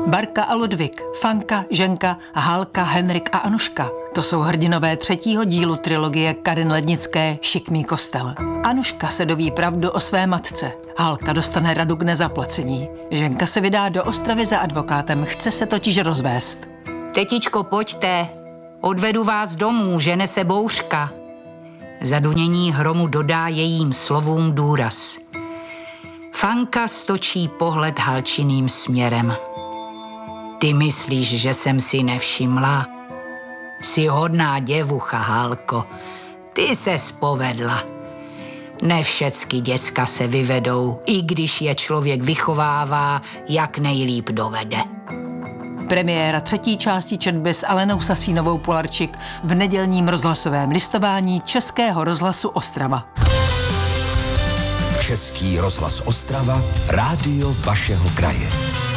Barka a Ludvík, Fanka, Ženka, Hálka, Henrik a Anuška. To jsou hrdinové 3. dílu trilogie Karin Lednické Šikmý kostel. Anuška se doví pravdu o své matce. Hálka dostane radu k nezaplacení. Ženka se vydá do Ostravy za advokátem, chce se totiž rozvést. Tetičko, pojďte, odvedu vás domů, žene se bouřka. Zadunění hromu dodá jejím slovům důraz. Fanka stočí pohled Halčiným směrem. Ty myslíš, že jsem si nevšimla? Jsi hodná děvucha, Hálko. Ty ses povedla. Ne všecky děcka se vyvedou, i když je člověk vychovává, jak nejlíp dovede. Premiéra 3. části četby s Alenou Sasínovou Polarčik v nedělním rozhlasovém listování Českého rozhlasu Ostrava. Český rozhlas Ostrava, rádio vašeho kraje.